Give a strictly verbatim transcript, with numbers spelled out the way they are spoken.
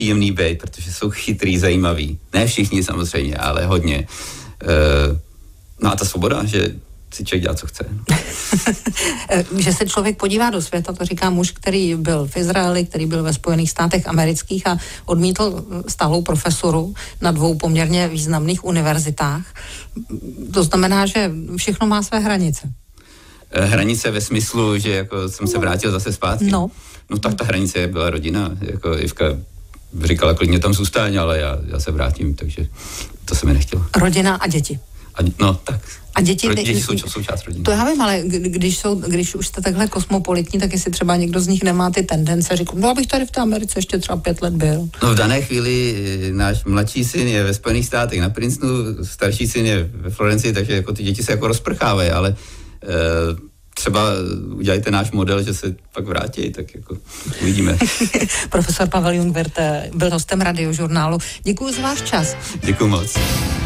příjemný být, protože jsou chytrý, zajímavý. Ne všichni samozřejmě, ale hodně. Uh, no a ta svoboda, že si člověk dělá, co chce. Že se člověk podívá do světa, to říká muž, který byl v Izraeli, který byl ve Spojených státech amerických a odmítl stálou profesuru na dvou poměrně významných univerzitách. To znamená, že všechno má své hranice. Hranice ve smyslu, že jako jsem se vrátil zase zpátky. No. No tak ta hranice byla rodina. Jako Ivka říkala, klidně tam zůstaň, ale já, já se vrátím, takže to se mi nechtělo. Rodina a děti. A, no tak. A děti, Ro, děti jsou součást rodiny. To já vím, ale když, jsou, když už jste takhle kosmopolitní, tak jestli třeba někdo z nich nemá ty tendence, říkám, no abych tady v té Americe ještě třeba pět let byl. No v dané chvíli náš mladší syn je ve Spojených státech na Princetonu, starší syn je ve Florencii, takže jako ty děti se jako rozprchávají, ale e, třeba udělejte náš model, že se pak vrátí, tak jako uvidíme. Profesor Pavel Jungwirth byl hostem Radiožurnálu. Děkuji za váš čas. Děkuji moc.